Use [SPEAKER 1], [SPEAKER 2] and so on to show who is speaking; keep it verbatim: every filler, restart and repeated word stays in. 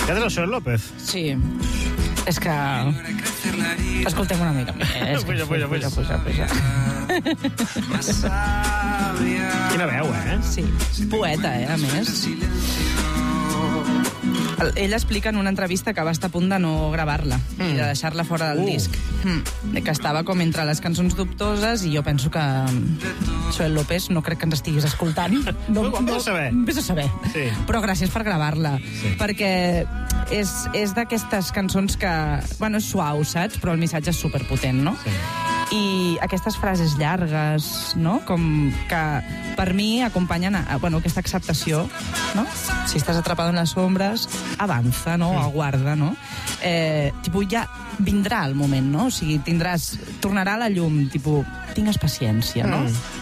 [SPEAKER 1] Aquest és el Joel López?
[SPEAKER 2] Sí. És que... Escoltem una mica més.
[SPEAKER 1] Puja, puja, puja.
[SPEAKER 2] Puja, puja.
[SPEAKER 1] Quina veu, eh?
[SPEAKER 2] Sí. Poeta, eh, a més. Ell explica en una entrevista que va estar a punt de no gravar-la mm. i de deixar-la fora del uh. disc. Mm. Que estava com entre les cançons dubtoses i jo penso que Joel López no crec que ens estiguis escoltant. No,
[SPEAKER 1] no, no, vés a saber.
[SPEAKER 2] Vés a saber.
[SPEAKER 1] Sí.
[SPEAKER 2] Però gràcies per gravar-la.
[SPEAKER 1] Sí.
[SPEAKER 2] Perquè és, és d'aquestes cançons que... Bueno, és suau, saps? Però el missatge és superpotent, no? Sí. I aquestes frases llargues, no? Com que per mi acompanyen a, a, bueno, aquesta acceptació, no? Si estàs atrapat en les ombres, avança, no? Mm. Aguarda, no? Eh, tipus, ja vindrà el moment, no? O sigui, tindràs... Tornarà a la llum, tipus, tingues paciència, no? Mm.